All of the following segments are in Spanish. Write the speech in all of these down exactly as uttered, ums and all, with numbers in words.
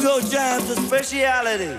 Jams a speciality.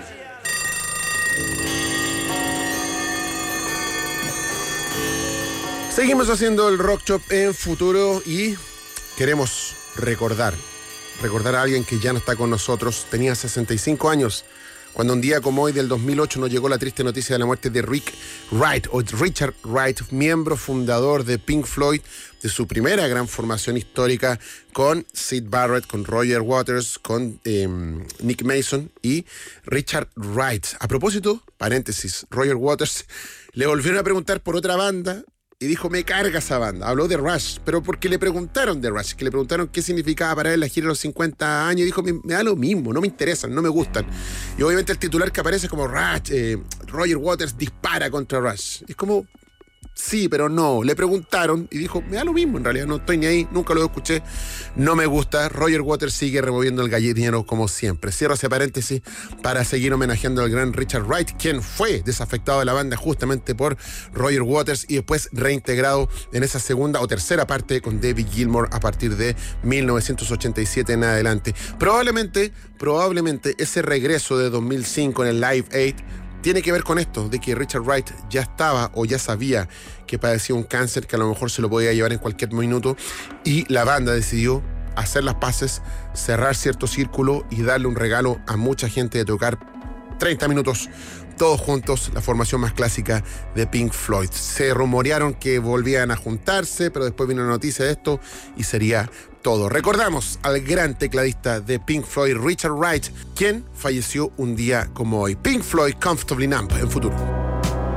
Seguimos haciendo el Rock Shop en Futuro y queremos recordar, recordar a alguien que ya no está con nosotros. Tenía sesenta y cinco años cuando un día como hoy del dos mil ocho nos llegó la triste noticia de la muerte de Rick Wright, o Richard Wright, miembro fundador de Pink Floyd, de su primera gran formación histórica con Syd Barrett, con Roger Waters, con eh, Nick Mason y Richard Wright. A propósito, paréntesis, Roger Waters le volvieron a preguntar por otra banda y dijo, me carga esa banda. Habló de Rush, pero porque le preguntaron de Rush, que le preguntaron qué significaba para él la gira de los cincuenta años, y dijo, me, me da lo mismo, no me interesan, no me gustan. Y obviamente el titular que aparece es como Rush, eh, Roger Waters dispara contra Rush. Es como, sí, pero no. Le preguntaron y dijo, me da lo mismo en realidad, no estoy ni ahí, nunca lo escuché, no me gusta. Roger Waters sigue removiendo el gallinero como siempre. Cierro ese paréntesis para seguir homenajeando al gran Richard Wright, quien fue desafectado de la banda justamente por Roger Waters y después reintegrado en esa segunda o tercera parte con David Gilmour a partir de mil novecientos ochenta y siete en adelante. Probablemente, probablemente ese regreso de dos mil cinco en el Live Aid tiene que ver con esto, de que Richard Wright ya estaba o ya sabía que padecía un cáncer que a lo mejor se lo podía llevar en cualquier minuto, y la banda decidió hacer las paces, cerrar cierto círculo y darle un regalo a mucha gente de tocar treinta minutos todos juntos, la formación más clásica de Pink Floyd. Se rumorearon que volvían a juntarse, pero después vino la noticia de esto y sería todo. Recordamos al gran tecladista de Pink Floyd, Richard Wright, quien falleció un día como hoy. Pink Floyd, Comfortably Numb, en Futuro.